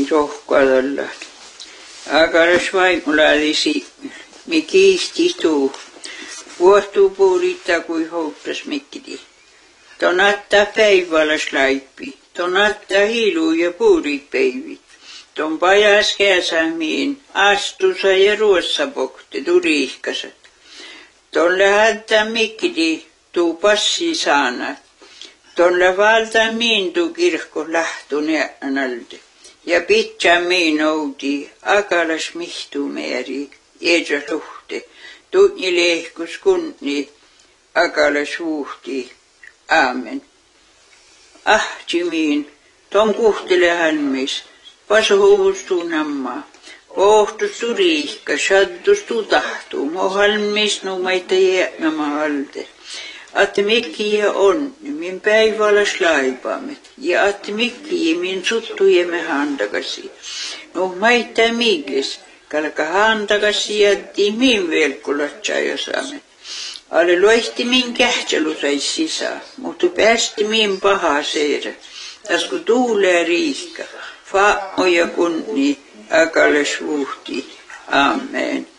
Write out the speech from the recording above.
niin rohkoadalla. Agaras vaimulaadisi, mi kiisti tuu. Vuohtuu puurita kuin houttas mikkiti. Tonatta päivällä slaipi. Tonatta hiiluu ja puurit päivi. Ton pajas käsämiin astusa ja ruossapokte turihkasat. Ton lähdettä mikkiti tuu passi saana. Ton lävalta miin tuu kirkko lähtune analte. Ja pitää miin outi akalas mihtuu määri. Eedä luhte. Tunni lehkus kunni akalas vuhti. Aamen. Ahtimiin, ton kuhtele halmis, pasu huvustuu nammaa. Ohtustu riikka, saddustu tahtuu, mo halmis numaita jäämä halde. Att mikki ja onni, min päivällä slaipaamet, ja att mikki min suttujemme handakasi. Numaita miikes, kalka handakasi jätti min velkulatsaajasaamet. Ale loihti min kähtselu sais sisään, mutta päästi min pahaa seerä. Tasku tuulee riikka, faa'o ja kunni, akalas vuhti. Amen.